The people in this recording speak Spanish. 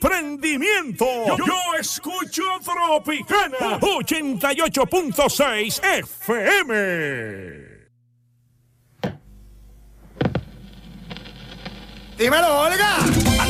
prendimiento. Yo escucho Tropicana 88.6 FM. Dímelo, Olga.